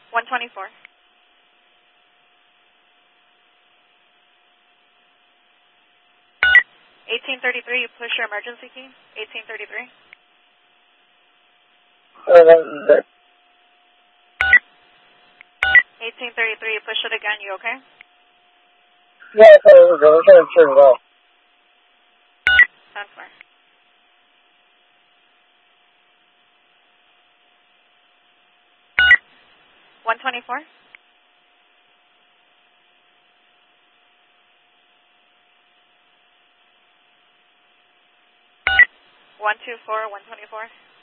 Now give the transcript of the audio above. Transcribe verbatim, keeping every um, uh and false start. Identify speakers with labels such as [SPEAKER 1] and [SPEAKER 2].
[SPEAKER 1] one twenty-four. eighteen thirty-three, you push your emergency key. eighteen thirty-three.
[SPEAKER 2] Uh,
[SPEAKER 1] eighteen thirty-three, you push it again, you okay?
[SPEAKER 2] Yeah, so it was going to turn it off.
[SPEAKER 1] ten four. one twenty-four. one two four, one twenty-four.